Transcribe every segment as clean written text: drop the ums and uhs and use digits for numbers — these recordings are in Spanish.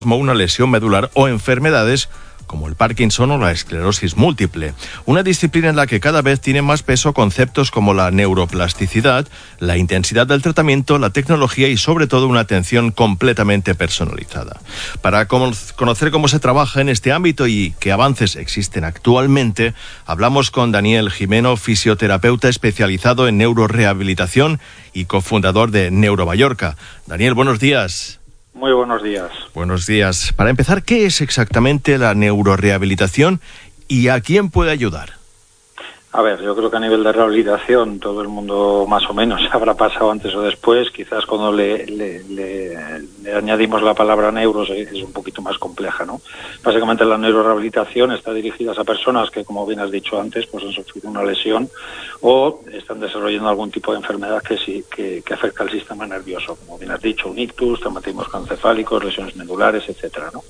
como una lesión medular o enfermedades como el Parkinson o la esclerosis múltiple. Una disciplina en la que cada vez tienen más peso conceptos como la neuroplasticidad, la intensidad del tratamiento, la tecnología y sobre todo una atención completamente personalizada. Para conocer cómo se trabaja en este ámbito y qué avances existen actualmente, hablamos con Daniel Gimeno, fisioterapeuta especializado en neurorehabilitación y cofundador de Neuromallorca. Daniel, buenos días. Muy buenos días. Buenos días. Para empezar, ¿qué es exactamente la neurorehabilitación y a quién puede ayudar? A ver, yo creo que a nivel de rehabilitación todo el mundo más o menos habrá pasado antes o después. Quizás cuando le añadimos la palabra neuro es un poquito más compleja, ¿no? Básicamente la neurorehabilitación está dirigida a personas que, como bien has dicho antes, pues han sufrido una lesión o están desarrollando algún tipo de enfermedad que afecta al sistema nervioso. Como bien has dicho, un ictus, traumatismos encefálicos, lesiones medulares, etcétera, ¿no?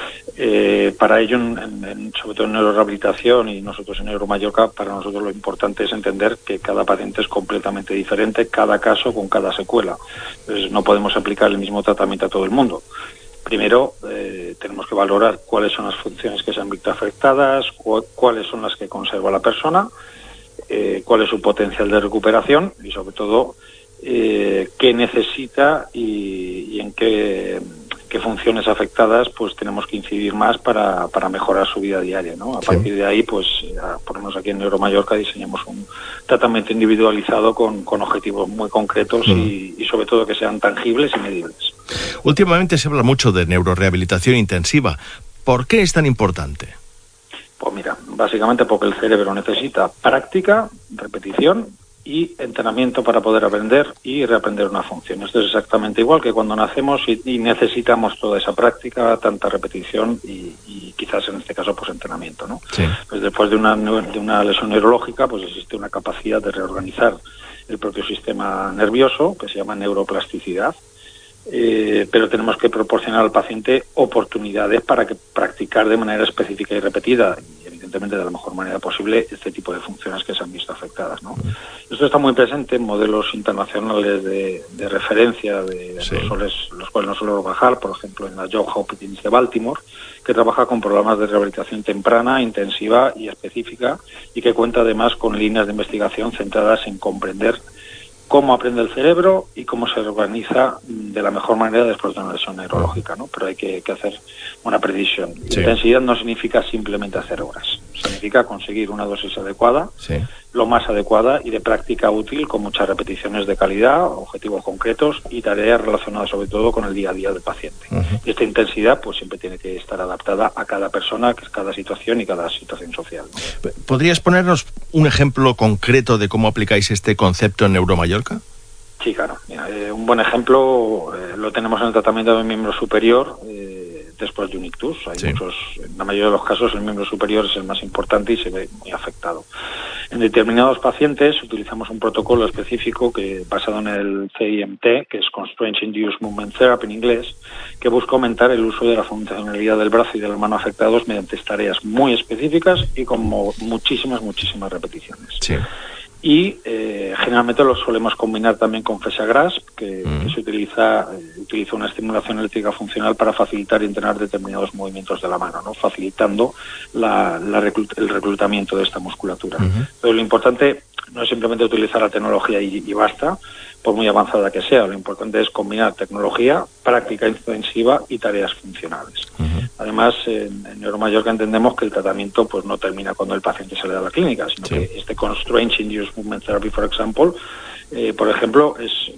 Para ello, sobre todo en neurorehabilitación y nosotros en Neuromallorca, para nosotros lo importante es entender que cada paciente es completamente diferente, cada caso con cada secuela. Entonces no podemos aplicar el mismo tratamiento a todo el mundo. Primero, tenemos que valorar cuáles son las funciones que se han visto afectadas, cuáles son las que conserva la persona, cuál es su potencial de recuperación y sobre todo qué necesita y en qué funciones afectadas pues tenemos que incidir más para mejorar su vida diaria, ¿no? A partir de ahí, pues por lo menos aquí en Neuromallorca diseñamos un tratamiento individualizado con objetivos muy concretos y sobre todo que sean tangibles y medibles. Últimamente se habla mucho de neurorehabilitación intensiva. ¿Por qué es tan importante? Pues mira, básicamente porque el cerebro necesita práctica, repetición y entrenamiento para poder aprender y reaprender una función. Esto es exactamente igual que cuando nacemos y necesitamos toda esa práctica, tanta repetición y quizás en este caso pues entrenamiento, ¿no? Sí. Pues después de una lesión neurológica pues existe una capacidad de reorganizar el propio sistema nervioso que se llama neuroplasticidad, pero tenemos que proporcionar al paciente oportunidades para que practicar de manera específica y repetida y evidentemente de la mejor manera posible este tipo de funciones que se han visto afectadas, ¿no? Esto está muy presente en modelos internacionales de referencia los cuales no suelo bajar, por ejemplo en la Johns Hopkins de Baltimore, que trabaja con programas de rehabilitación temprana, intensiva y específica y que cuenta además con líneas de investigación centradas en comprender cómo aprende el cerebro y cómo se organiza de la mejor manera después de una lesión neurológica, ¿no? Pero hay que hacer una precisión. Sí. Intensidad no significa simplemente hacer horas, significa conseguir una dosis adecuada, lo más adecuada y de práctica útil con muchas repeticiones de calidad, objetivos concretos y tareas relacionadas sobre todo con el día a día del paciente. Y esta intensidad pues siempre tiene que estar adaptada a cada persona, cada situación y cada situación social, ¿no? ¿Podrías ponernos un ejemplo concreto de cómo aplicáis este concepto en Neuromallorca? Sí, claro. Mira, un buen ejemplo lo tenemos en el tratamiento de un miembro superior después de un ictus. Hay muchos, en la mayoría de los casos el miembro superior es el más importante y se ve muy afectado. En determinados pacientes utilizamos un protocolo específico basado en el CIMT, que es Constraint Induced Movement Therapy en inglés, que busca aumentar el uso de la funcionalidad del brazo y de la mano afectados mediante tareas muy específicas y con muchísimas repeticiones. Sí. Y generalmente lo solemos combinar también con Fascia Grasp, que se utiliza una estimulación eléctrica funcional para facilitar y entrenar determinados movimientos de la mano, ¿no? Facilitando el reclutamiento de esta musculatura. Pero lo importante no es simplemente utilizar la tecnología y basta, por muy avanzada que sea. Lo importante es combinar tecnología, práctica intensiva y tareas funcionales. Además, en Neuromallorca entendemos que el tratamiento pues no termina cuando el paciente sale de la clínica, sino que este Constraint Induced Movement Therapy, por ejemplo,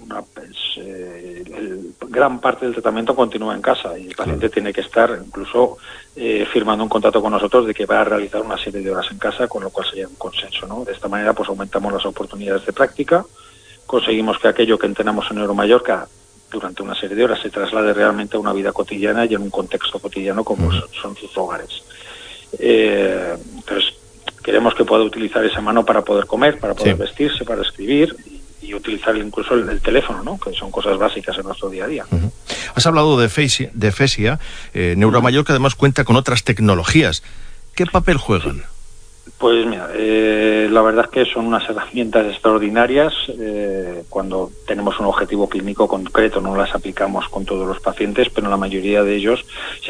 gran parte del tratamiento continúa en casa y el paciente tiene que estar incluso firmando un contrato con nosotros de que va a realizar una serie de horas en casa, con lo cual sería un consenso, ¿no? De esta manera pues aumentamos las oportunidades de práctica, conseguimos que aquello que entrenamos en Neuromallorca durante una serie de horas se traslade realmente a una vida cotidiana y en un contexto cotidiano como son sus hogares. Entonces, queremos que pueda utilizar esa mano para poder comer, para poder vestirse, para escribir y utilizar incluso el teléfono, ¿no? Que son cosas básicas en nuestro día a día. Has hablado de Fascia. Neuromallorca además cuenta con otras tecnologías. ¿Qué papel juegan? Pues mira, la verdad es que son unas herramientas extraordinarias. Cuando tenemos un objetivo clínico concreto no las aplicamos con todos los pacientes, pero la mayoría de ellos